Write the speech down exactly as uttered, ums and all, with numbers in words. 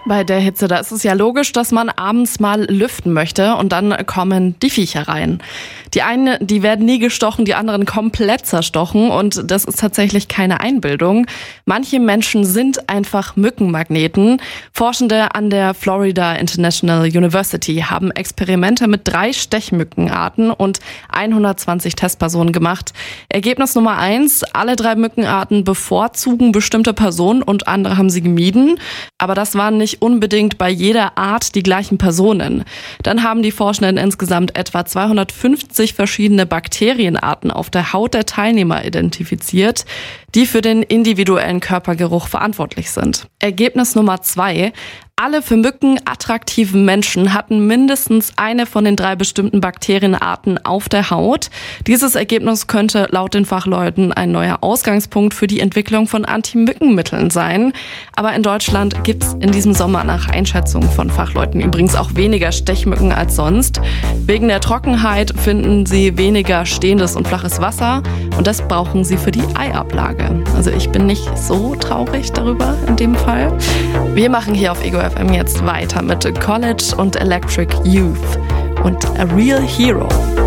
Bei der Hitze, da ist es ja logisch, dass man abends mal lüften möchte und dann kommen die Viecher rein. Die einen, die werden nie gestochen, die anderen komplett zerstochen und das ist tatsächlich keine Einbildung. Manche Menschen sind einfach Mückenmagneten. Forschende an der Florida International University haben Experimente mit drei Stechmückenarten und hundertzwanzig Testpersonen gemacht. Ergebnis Nummer eins, alle drei Mückenarten bevorzugen bestimmte Personen und andere haben sie gemieden. Aber das waren nicht unbedingt bei jeder Art die gleichen Personen. Dann haben die Forschenden insgesamt etwa zweihundertfünfzig verschiedene Bakterienarten auf der Haut der Teilnehmer identifiziert, die für den individuellen Körpergeruch verantwortlich sind. Ergebnis Nummer zwei. Alle für Mücken attraktiven Menschen hatten mindestens eine von den drei bestimmten Bakterienarten auf der Haut. Dieses Ergebnis könnte laut den Fachleuten ein neuer Ausgangspunkt für die Entwicklung von Anti-Mückenmitteln sein. Aber in Deutschland gibt es in diesem Sommer nach Einschätzung von Fachleuten übrigens auch weniger Stechmücken als sonst. Wegen der Trockenheit finden sie weniger stehendes und flaches Wasser und das brauchen sie für die Eiablage. Also ich bin nicht so traurig darüber in dem Fall. Wir machen hier auf Ego F M jetzt weiter mit College und Electric Youth und A Real Hero.